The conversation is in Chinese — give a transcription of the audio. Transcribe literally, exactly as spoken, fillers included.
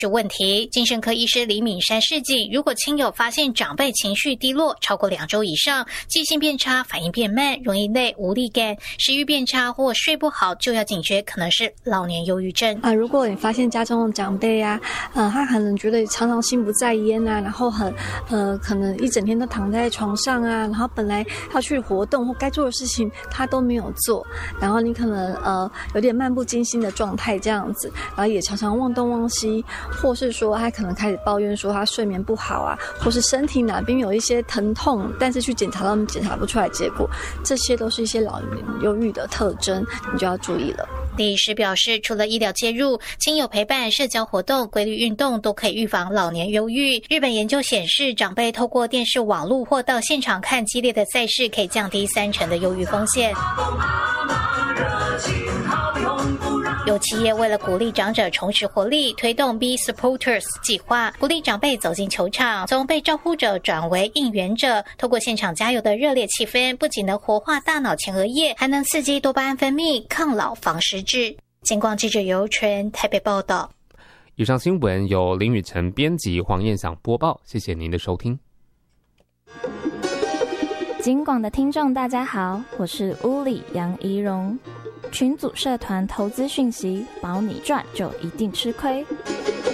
这问题，精神科医师李敏山示警，如果亲友发现长辈情绪低落超过两周以上，记性变差、反应变慢、容易累、无力感、食欲变差或睡不好，就要警觉可能是老年忧郁症。 啊，如果你发现家中的长辈啊，呃，他可能觉得常常心不在焉啊，然后很呃，可能一整天都躺在床上啊，然后本来要去活动或该做的事情他都没有做，然后你可能呃有点漫不经心的状态这样子，然后也常常忘东忘西。或是说他可能开始抱怨说他睡眠不好啊，或是身体哪边有一些疼痛，但是去检查到检查不出来结果，这些都是一些老年忧郁的特征，你就要注意了。 李医师表示，除了医疗介入，亲友陪伴、社交活动、规律运动都可以预防老年忧郁。日本研究显示，长辈透过电视网络或到现场看激烈的赛事，可以降低三成的忧郁风险。有企业为了鼓励长者重拾活力，推动 Be Supporters 计划，鼓励长辈走进球场，从被照顾者转为应援者。透过现场加油的热烈气氛，不仅能活化大脑前额叶，还能刺激多巴胺分泌，抗老防失智。金广记者尤纯台北报道。 以上新闻由林雨晨编辑，黄燕想播报，谢谢您的收听。 金广的听众大家好，我是乌里杨怡蓉。群组社团投资讯息，保你赚就一定吃亏。